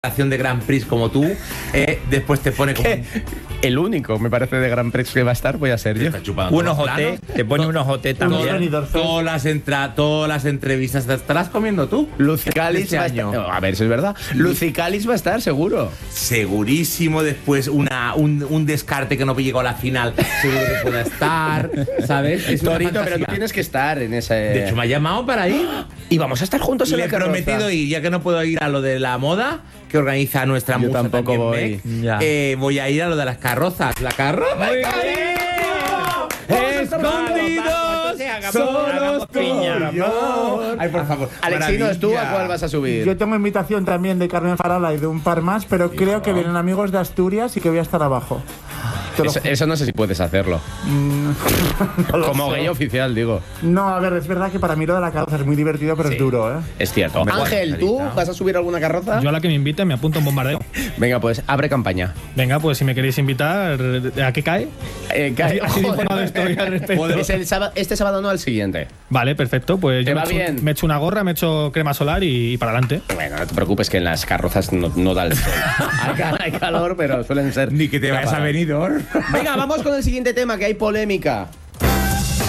de Grand Prix como tú, después te pone como el único, me parece, de Grand Prix que va a estar, voy a ser yo. Unos OT, te pone unos OT también. Todas las entrevistas te estarás comiendo tú. Lucicalis este va a año. estar. No, a ver si es verdad. Lucicalis va a estar, seguro. Segurísimo. Después un descarte que no llegó a la final, seguro que pueda estar, ¿sabes? Es una Torito, pero fantasía. tú tienes que estar en ese. De hecho, me ha llamado para ir. Y vamos a estar juntos en Le la he carroza. prometido ir, ya que no puedo ir a lo de la moda que organiza nuestra Yo musa tampoco también, voy. Meg. Ya. Voy a ir a lo de las carrozas. La carroza. Muy bien. Escondidos, solos tú y yo. Ay, por favor. Alexinos, ¿tú a maravilla. cuál vas a subir? Yo tengo invitación también de Carmen Farala y de un par más, pero creo que vienen amigos de Asturias y que voy a estar abajo. Te lo Eso no sé si puedes hacerlo. No lo Como sé. gay oficial, digo. No, a ver, es verdad que para mí lo de la carroza es muy divertido, pero Sí. es duro, ¿eh? Es cierto. Ángel, ¿tú vas a subir alguna carroza? Yo a la que me inviten me apunto a un bombardeo. Venga, pues abre campaña. Venga, pues si me queréis invitar, ¿a qué cae? Así de informado estoy al respecto. Es el sábado, este sábado, no al siguiente. Vale, perfecto. Pues ¿Te yo va bien? me echo una gorra, me echo crema solar y para adelante. Bueno, no te preocupes que en las carrozas no da el sol. hay calor, pero suelen ser. Ni que te vayas a ráfagas. Benidorm. Venga, vamos con el siguiente tema, que hay polémica.